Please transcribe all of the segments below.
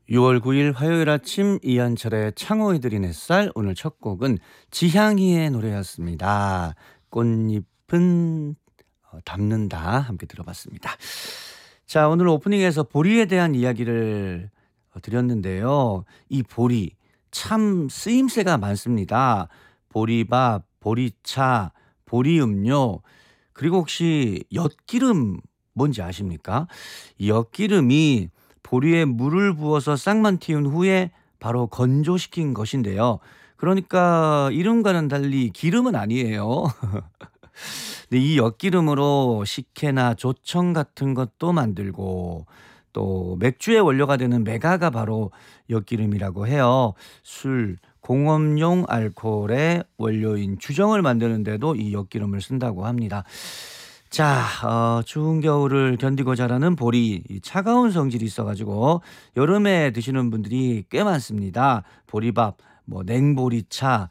6월 9일 화요일 아침 이한철의 창호이들인 햇살, 오늘 첫 곡은 지향이의 노래였습니다. 꽃잎은 담는다, 함께 들어봤습니다. 자, 오늘 오프닝에서 보리에 대한 이야기를 드렸는데요. 이 보리 참 쓰임새가 많습니다. 보리밥, 보리차, 보리음료, 그리고 혹시 엿기름 뭔지 아십니까? 이 엿기름이 보리에 물을 부어서 싹만 틔운 후에 바로 건조시킨 것인데요. 그러니까 이름과는 달리 기름은 아니에요. 근데 이 엿기름으로 식혜나 조청 같은 것도 만들고, 또 맥주의 원료가 되는 메가가 바로 엿기름이라고 해요. 술, 공업용 알코올의 원료인 주정을 만드는데도 이 엿기름을 쓴다고 합니다. 자, 추운 겨울을 견디고 자라는 보리, 이 차가운 성질이 있어가지고 여름에 드시는 분들이 꽤 많습니다. 보리밥, 뭐 냉보리차,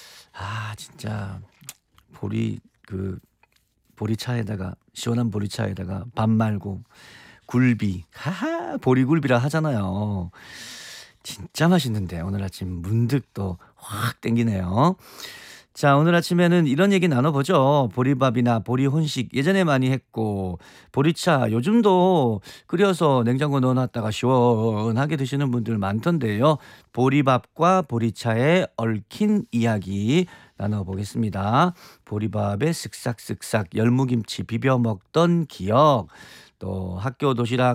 진짜 보리 그 보리차에다가, 시원한 보리차에다가 밥 말고 굴비, 보리굴비라 하잖아요. 진짜 맛있는데 오늘 아침 문득 또 확 땡기네요. 자, 오늘 아침에는 이런 얘기 나눠보죠. 보리밥이나 보리 혼식 예전에 많이 했고, 보리차 요즘도 끓여서 냉장고 넣어놨다가 시원하게 드시는 분들 많던데요. 보리밥과 보리차에 얽힌 이야기 나눠보겠습니다. 보리밥에 쓱싹쓱싹 열무김치 비벼 먹던 기억, 또 학교 도시락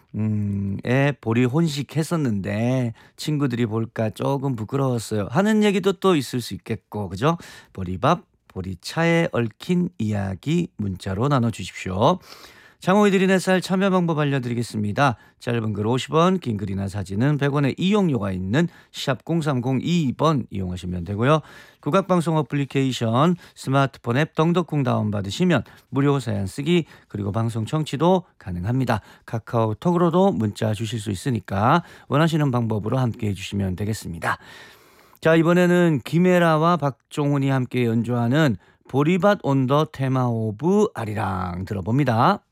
에 보리 혼식 했었는데 친구들이 볼까 조금 부끄러웠어요 하는 얘기도 또 있을 수 있겠고, 그죠? 보리밥, 보리차에 얽힌 이야기 문자로 나눠주십시오. 장호이들인 햇살 참여 방법 알려드리겠습니다. 짧은 글 50원, 긴 글이나 사진은 100원의 이용료가 있는 샵 0302번 이용하시면 되고요. 국악방송 어플리케이션 스마트폰 앱 덩덕궁 다운받으시면 무료 사연 쓰기, 그리고 방송 청취도 가능합니다. 카카오톡으로도 문자 주실 수 있으니까 원하시는 방법으로 함께 해주시면 되겠습니다. 자, 이번에는 김혜라와 박종훈이 함께 연주하는 보리밭 온 더 테마 오브 아리랑 들어봅니다.